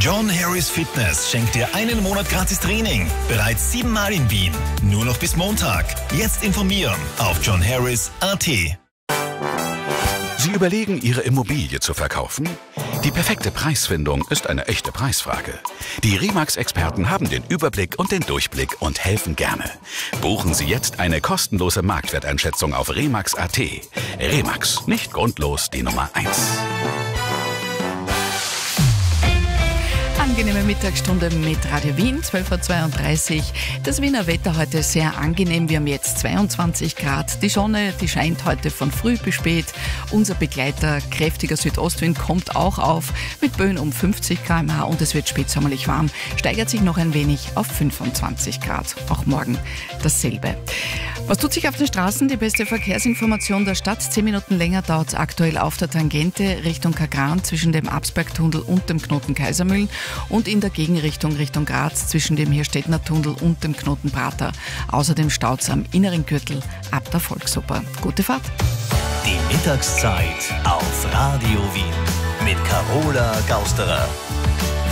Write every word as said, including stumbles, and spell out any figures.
John Harris Fitness schenkt dir einen Monat gratis Training. Bereits siebenmal in Wien. Nur noch bis Montag. Jetzt informieren auf john harris punkt a t. Sie überlegen, Ihre Immobilie zu verkaufen? Die perfekte Preisfindung ist eine echte Preisfrage. Die Remax-Experten haben den Überblick und den Durchblick und helfen gerne. Buchen Sie jetzt eine kostenlose Marktwerteinschätzung auf remax punkt a t. Remax, nicht grundlos die Nummer eins. Angenehme Mittagsstunde mit Radio Wien, zwölf Uhr zweiunddreißig. Das Wiener Wetter heute sehr angenehm. Wir haben jetzt zweiundzwanzig Grad. Die Sonne, die scheint heute von früh bis spät. Unser Begleiter, kräftiger Südostwind, kommt auch auf mit Böen um fünfzig Kilometer pro Stunde und es wird spätsommerlich warm. Steigert sich noch ein wenig auf fünfundzwanzig Grad. Auch morgen dasselbe. Was tut sich auf den Straßen? Die beste Verkehrsinformation der Stadt. Zehn Minuten länger dauert es aktuell auf der Tangente Richtung Kagran zwischen dem Absbergtunnel und dem Knoten Kaisermühlen und in der Gegenrichtung Richtung Graz zwischen dem Hirstettner Tunnel und dem Knoten Prater. Außerdem staut es am inneren Gürtel ab der Volksoper. Gute Fahrt! Die Mittagszeit auf Radio Wien mit Carola Gausterer.